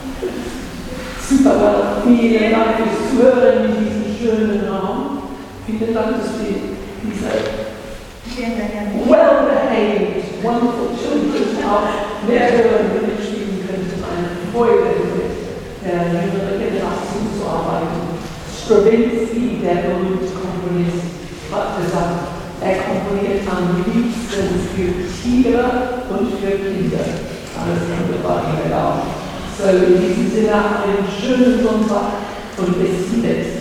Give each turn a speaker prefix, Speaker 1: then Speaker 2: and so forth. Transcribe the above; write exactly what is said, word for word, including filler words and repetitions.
Speaker 1: Super, vielen Dank fürs Zuhören in diesem schönen Raum. Vielen Dank, dass wir diese well-behaved, wonderful children auch mehr hören und mitspielen könnten. Eine Freude, mit der jüngeren Generation zu arbeiten. Stravinsky, der berühmte Komponist, hat gesagt, er komponiert am liebsten für Tiere und für Kinder. Alles andere war ihm egal. So, in diesem Sinne, einen schönen Sonntag und bis zum nächsten Mal.